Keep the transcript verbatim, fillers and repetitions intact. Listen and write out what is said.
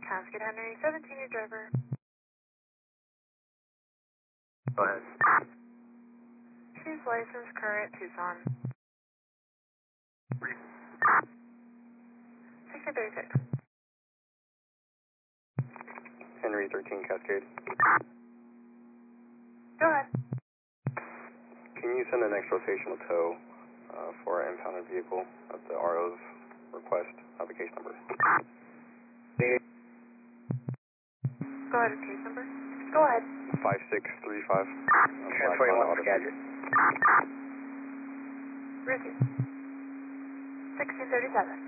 Cascade Henry, seventeen, your driver. Go ahead. She's licensed, current, Tucson. sixteen thirty-six. Henry thirteen Cascade. Go ahead. Can you send the next rotational tow uh, for an impounded vehicle at the R O's request application number? Go ahead, case number. Go ahead. five six three five. Transfer you want Skagit. Ricky. sixteen thirty-seven.